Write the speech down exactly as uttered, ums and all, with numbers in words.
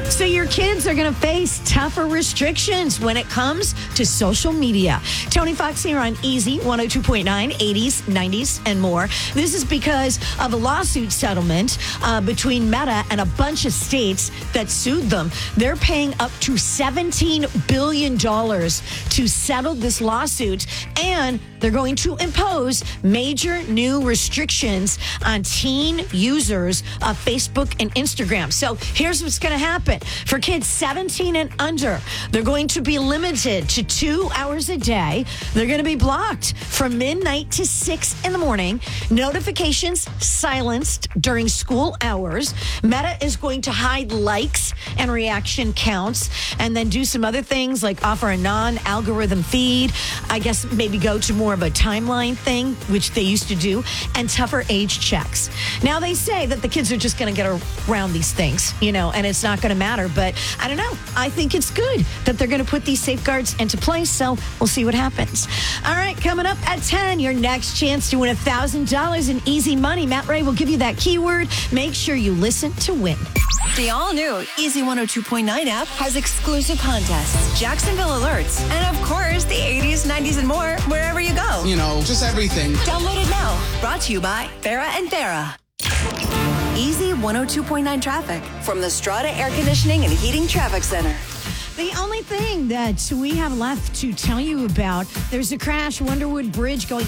So your kids are going to face tougher restrictions when it comes to social media. Tony Fox here on Easy one oh two point nine, eighties, nineties, and more. This is because of a lawsuit settlement uh, between Meta and a bunch of states that sued them. They're paying up to seventeen billion dollars to settle this lawsuit, and they're going to impose major new restrictions on teen users of Facebook and Instagram. So here's what's going to happen. For kids seventeen and under, they're going to be limited to two hours a day. They're going to be blocked from midnight to six in the morning. Notifications silenced during school hours. Meta is going to hide likes and reaction counts, and then do some other things like offer a non-algorithm feed. I guess maybe go to more of a timeline thing, which they used to do, and tougher age checks. Now, they say that the kids are just going to get around these things, you know, and it's not going to matter. But I don't know. I think it's good that they're going to put these safeguards into place. So we'll see what happens. All right, coming up at ten, your next chance to win one thousand dollars in easy money. Matt Ray will give you that keyword. Make sure you listen to win. The all-new Easy one oh two point nine app has exclusive contests, Jacksonville alerts, and of course, the eighties, nineties, and more wherever you go. You know, just everything. Download it now. Brought to you by Farah and Farah. Easy one oh two point nine traffic from the Strata Air Conditioning and Heating Traffic Center. The only thing that we have left to tell you about, there's a crash, Wonderwood Bridge going